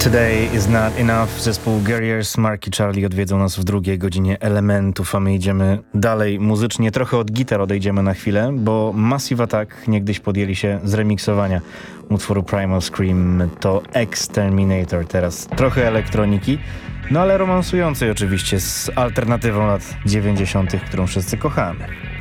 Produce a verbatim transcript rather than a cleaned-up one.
Today is not enough. Zespół Guerriers, Mark i Charlie odwiedzą nas w drugiej godzinie Elementów, a my idziemy dalej muzycznie. Trochę od gitar odejdziemy na chwilę, bo Massive Attack niegdyś podjęli się zremiksowania utworu Primal Scream. To Exterminator, teraz trochę elektroniki, no ale romansującej oczywiście z alternatywą lat dziewięćdziesiątych, którą wszyscy kochamy.